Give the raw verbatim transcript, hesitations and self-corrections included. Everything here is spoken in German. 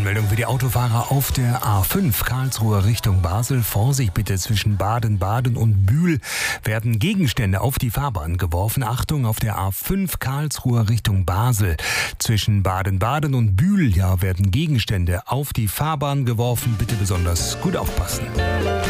Meldung für die Autofahrer auf der A fünf Karlsruhe Richtung Basel. Vorsicht bitte, zwischen Baden-Baden und Bühl werden Gegenstände auf die Fahrbahn geworfen. Achtung, auf der A fünf Karlsruhe Richtung Basel. Zwischen Baden-Baden und Bühl ja, werden Gegenstände auf die Fahrbahn geworfen. Bitte besonders gut aufpassen.